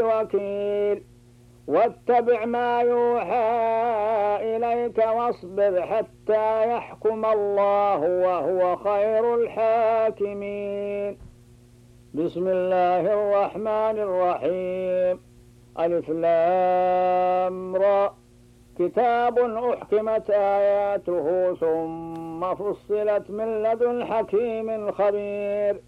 بوكيل واتبع ما يوحى إليك واصبر حتى يحكم الله وهو خير الحاكمين. بسم الله الرحمن الرحيم. ألف لام را. كتاب أحكمت آياته ثم فصلت من لدن حكيم خبير.